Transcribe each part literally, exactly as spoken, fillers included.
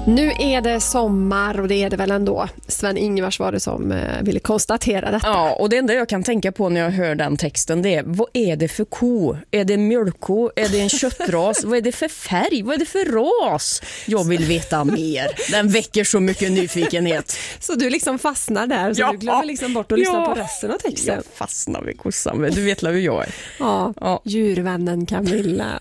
Nu är det sommar och det är det väl ändå. Sven-Ingvars var det som eh, ville konstatera detta. Ja, och det enda jag kan tänka på när jag hör den texten, det är: vad är det för ko? Är det mjölkko? Är det en köttras? Vad är det för färg? Vad är det för ras? Jag vill veta mer. Den väcker så mycket nyfikenhet. Så du liksom fastnar där, så ja. du glömmer liksom bort att lyssna ja. på resten av texten. Jag fastnar vid kossan, men du vet hur jag är. Ja, ja. Djurvännen Camilla.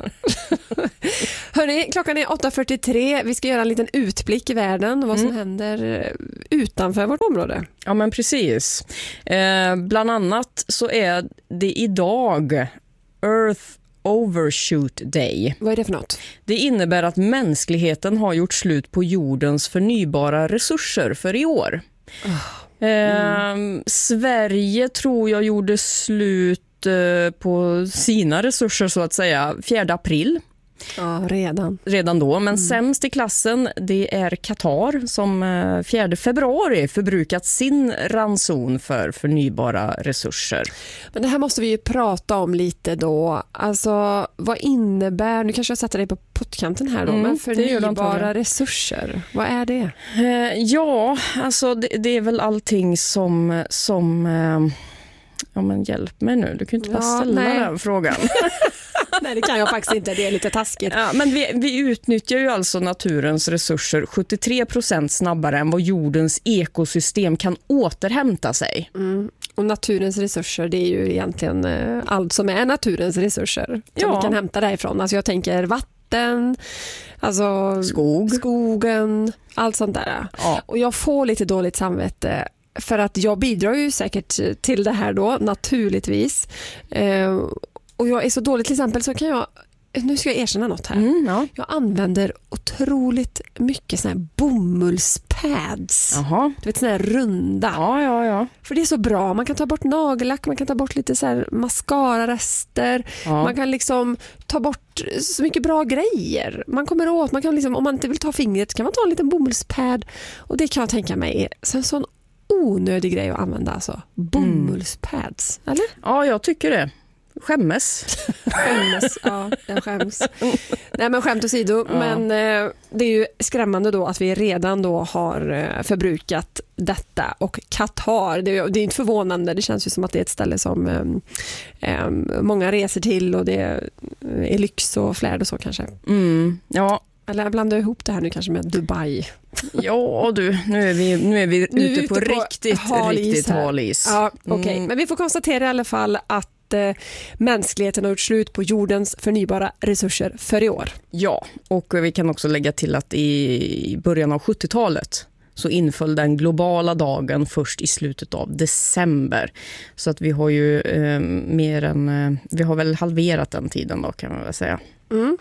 Hörrni, klockan är åtta fyrtiotre. Vi ska göra en liten utblick i världen, vad som mm. händer utanför vårt område. Ja, men precis. Eh, bland annat så är det idag Earth Overshoot Day. Vad är det för något? Det innebär att mänskligheten har gjort slut på jordens förnybara resurser för i år. Oh. Mm. Eh, Sverige tror jag gjorde slut eh, på sina resurser så att säga fjärde april. Ja, redan. Redan då, men mm. sämst i klassen det är Qatar som fjärde februari förbrukat sin ranson för förnybara resurser. Men det här måste vi ju prata om lite då. Alltså, vad innebär, nu kanske jag sätter dig på pottkanten här då, mm, men förnybara resurser, vad är det? Eh, ja, alltså det, det är väl allting som... som eh, ja, men hjälp mig nu, du kan inte bara ja, ställa nej. den frågan. Nej, det kan jag faktiskt inte, det är lite taskigt. Ja, men vi, vi utnyttjar ju alltså naturens resurser sjuttiotre procent snabbare än vad jordens ekosystem kan återhämta sig. Mm. Och naturens resurser, det är ju egentligen eh, allt som är naturens resurser som ja. vi kan hämta därifrån. Alltså jag tänker vatten, alltså skog, skogen, allt sånt där. Ja. Och jag får lite dåligt samvete för att jag bidrar ju säkert till det här då, naturligtvis. Eh, Och jag är så dålig, till exempel så kan jag, nu ska jag erkänna något här. Mm, ja. Jag använder otroligt mycket såna här bomullspads. Jaha. Du vet, såna här runda. Ja, ja, ja. För det är så bra. Man kan ta bort nagellack, man kan ta bort lite så här mascara-rester. Ja. Man kan liksom ta bort så mycket bra grejer. Man kommer åt, man kan liksom, om man inte vill ta fingret kan man ta en liten bomullspad. Och det kan jag tänka mig är en sån onödig grej att använda. Alltså. Bomullspads, mm. eller? Ja, jag tycker det. Skämmes. Skämmes, ja, jag skäms. Nej, men skämt åsido, ja. men eh, det är ju skrämmande då att vi redan då har eh, förbrukat detta. Och Qatar, det är, det är inte förvånande, det känns ju som att det är ett ställe som eh, eh, många reser till och det är lyx och flärd och så kanske. Mm, ja. Eller jag blandar ihop det här nu kanske med Dubai. Ja du, nu är vi, nu är vi nu ute, ute på, på riktigt, riktigt halis. Ja, okej. Okay. Mm. Men vi får konstatera i alla fall att mänskligheten har gjort slut på jordens förnybara resurser för i år. Ja, och vi kan också lägga till att i början av sjuttiotalet så inföll den globala dagen först i slutet av december. Så att vi har ju eh, mer än, eh, vi har väl halverat den tiden då kan man väl säga. Mm.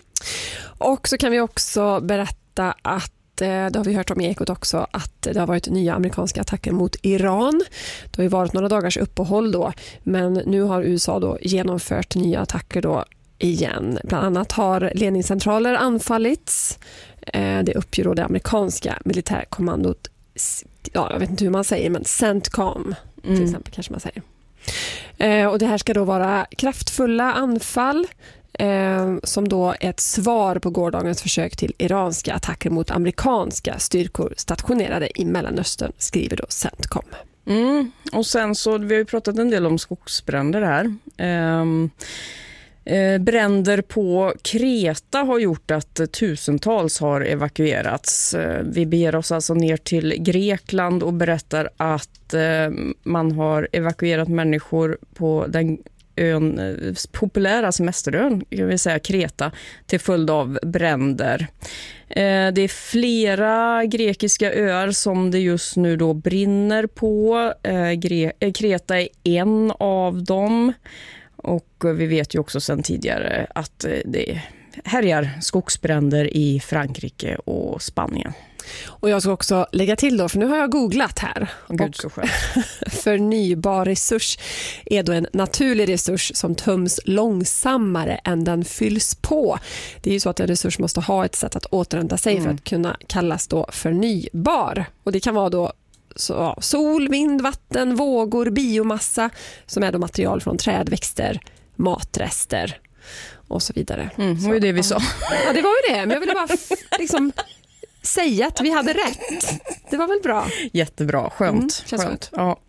Och så kan vi också berätta att det har vi hört om i Ekot också, att det har varit nya amerikanska attacker mot Iran. Det har ju varit några dagars uppehåll då, men nu har U S A då genomfört nya attacker då igen. Bland annat har ledningscentraler anfallits. Det uppger då det amerikanska militärkommandot, ja, jag vet inte hur man säger, men CENTCOM till mm. exempel kanske man säger. Och det här ska då vara kraftfulla anfall Eh, som då är ett svar på gårdagens försök till iranska attacker mot amerikanska styrkor stationerade i Mellanöstern, skriver då CENTCOM. Mm. Och sen så, vi har ju pratat en del om skogsbränder här. Eh, eh, bränder på Kreta har gjort att tusentals har evakuerats. Eh, vi beger oss alltså ner till Grekland och berättar att eh, man har evakuerat människor på den ön, populära semesterön, jag vill säga Kreta, till följd av bränder. Eh, det är flera grekiska öar som det just nu då brinner på. Eh, Gre- Kreta är en av dem. Och vi vet ju också sedan tidigare att det härjar skogsbränder i Frankrike och Spanien. Och jag ska också lägga till då, för nu har jag googlat här. Gud, så skönt. Förnybar resurs är då en naturlig resurs som töms långsammare än den fylls på. Det är ju så att en resurs måste ha ett sätt att återhämta sig mm. för att kunna kallas då förnybar. Och det kan vara då så, sol, vind, vatten, vågor, biomassa som är då material från träd, växter, matrester och så vidare. Mm, det var ju det vi sa. Ja, det var ju det. Men jag ville bara liksom säga att vi hade rätt. Det var väl bra? Jättebra, skönt. Mm, känns skönt. Ja.